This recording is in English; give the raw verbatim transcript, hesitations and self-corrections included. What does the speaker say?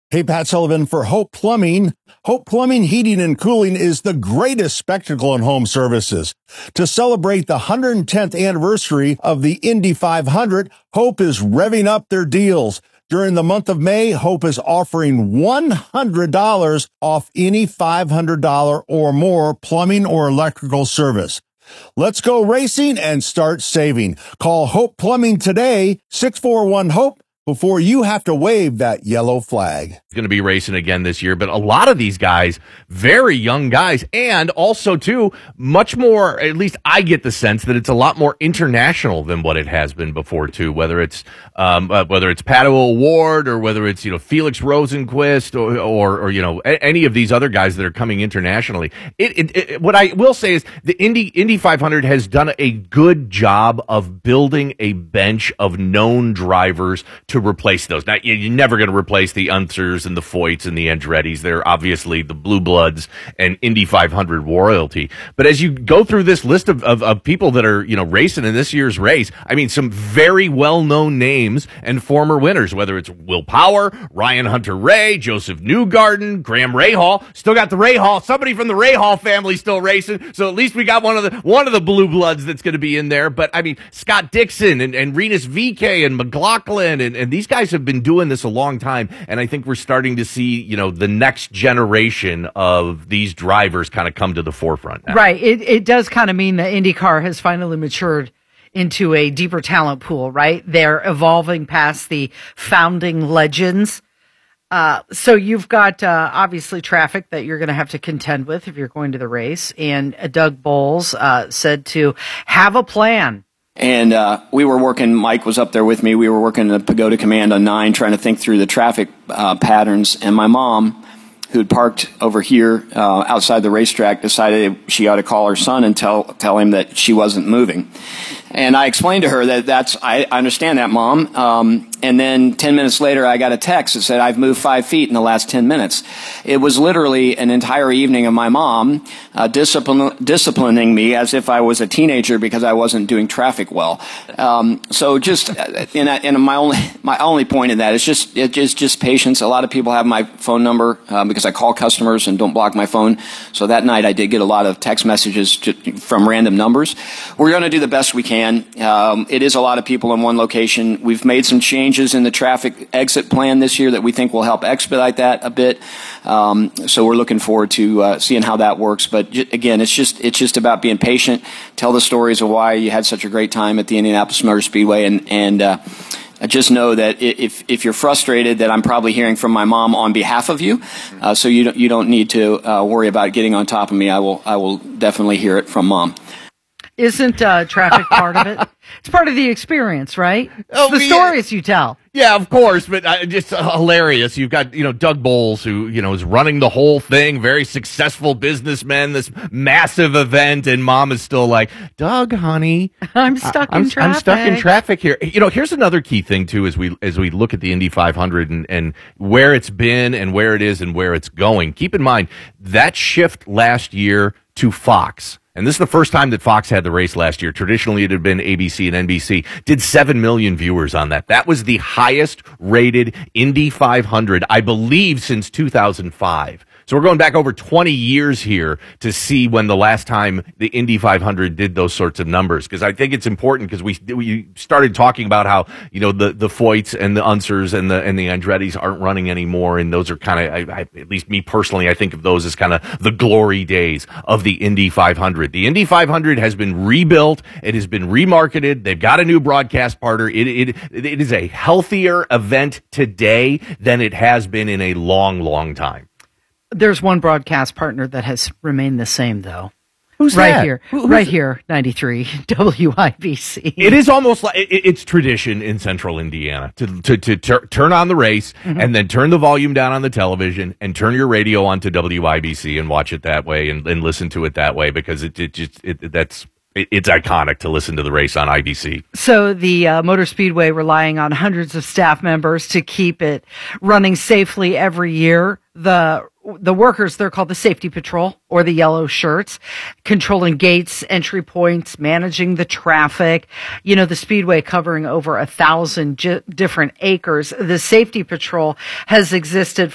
Hey, Pat Sullivan for Hope Plumbing. Hope Plumbing, Heating, and Cooling is the greatest spectacle in home services. To celebrate the one hundred tenth anniversary of the Indy five hundred, Hope is revving up their deals. During the month of May, Hope is offering one hundred dollars off any five hundred dollars or more plumbing or electrical service. Let's go racing and start saving. Call Hope Plumbing today, six four one HOPE, before you have to wave that yellow flag. Going to be racing again this year, but a lot of these guys, very young guys, and also too much more, at least I get the sense that it's a lot more international than what it has been before too, whether it's um uh, whether it's Pato O'Ward or whether it's, you know, Felix Rosenquist or or, or you know, a, any of these other guys that are coming internationally. It, it, it what I will say is the Indy Indy five hundred has done a good job of building a bench of known drivers to replace those. Now, you're never going to replace the Unsers and the Foyts and the Andrettis. They're obviously the Blue Bloods and Indy five hundred royalty. But as you go through this list of, of, of people that are, you know, racing in this year's race, I mean, some very well-known names and former winners, whether it's Will Power, Ryan Hunter-Reay, Joseph Newgarden, Graham Rahal. Still got the Rahal. Somebody from the Rahal family still racing. So at least we got one of the one of the Blue Bloods that's going to be in there. But, I mean, Scott Dixon and, and Renus V K and McLaughlin and, and these guys have been doing this a long time, and I think we're starting to see, you know, the next generation of these drivers kind of come to the forefront now. Right. It it does kind of mean that IndyCar has finally matured into a deeper talent pool, right? They're evolving past the founding legends. Uh, so you've got, uh, obviously traffic that you're going to have to contend with if you're going to the race. And uh, Doug Bowles uh, said to have a plan. And uh, we were working, Mike was up there with me, we were working the Pagoda Command on nine, trying to think through the traffic uh, patterns. And my mom, who'd parked over here uh, outside the racetrack, decided she ought to call her son and tell tell him that she wasn't moving. And I explained to her that that's, I understand that, Mom. Um, and then ten minutes later, I got a text that said, I've moved five feet in the last ten minutes. It was literally an entire evening of my mom uh, discipline, disciplining me as if I was a teenager because I wasn't doing traffic well. Um, so just, and, and my only my only point in that is just, it is just patience. A lot of people have my phone number uh, because I call customers and don't block my phone. So that night, I did get a lot of text messages to, from random numbers. We're going to do the best we can. Um, it is a lot of people in one location. We've made some changes in the traffic exit plan this year that we think will help expedite that a bit. Um, so we're looking forward to uh, seeing how that works. But j- again, it's just it's just about being patient. Tell the stories of why you had such a great time at the Indianapolis Motor Speedway, and and uh, just know that if if you're frustrated, that I'm probably hearing from my mom on behalf of you. Uh, so you don't you don't need to uh, worry about getting on top of me. I will I will definitely hear it from Mom. Isn't uh, traffic part of it? It's part of the experience, right? It's oh, the yeah. stories you tell. Yeah, of course, but uh, just uh, hilarious. You've got, you know, Doug Bowles, who, you know, is running the whole thing, very successful businessman, this massive event, and Mom is still like, Doug, honey, I'm stuck I, I'm, in traffic. I'm stuck in traffic here. You know, here's another key thing too, as we as we look at the Indy five hundred and, and where it's been and where it is and where it's going. Keep in mind that shift last year to Fox. And this is the first time that Fox had the race last year. Traditionally, it had been A B C and N B C. Did seven million viewers on that. That was the highest rated Indy five hundred, I believe, since two thousand five. So we're going back over twenty years here to see when the last time the Indy five hundred did those sorts of numbers. Because I think it's important, because we we started talking about how, you know, the, the Foyts and the Unsers and the and the Andrettis aren't running anymore, and those are kind of, at least me personally, I think of those as kind of the glory days of the Indy five hundred. The Indy five hundred has been rebuilt. It has been remarketed. They've got a new broadcast partner. It it it is a healthier event today than it has been in a long, long time. There's one broadcast partner that has remained the same, though. Who's right that? here? Who, right here, ninety-three W I B C. It is almost like it, it's tradition in Central Indiana to to, to tur- turn on the race mm-hmm. and then turn the volume down on the television and turn your radio on to W I B C and watch it that way and, and listen to it that way, because it, it just it, that's. It's iconic to listen to the race on I B C. So the uh, Motor Speedway, relying on hundreds of staff members to keep it running safely every year. The the workers, they're called the safety patrol, or the yellow shirts, controlling gates, entry points, managing the traffic. You know, the Speedway covering over a thousand j- different acres. The safety patrol has existed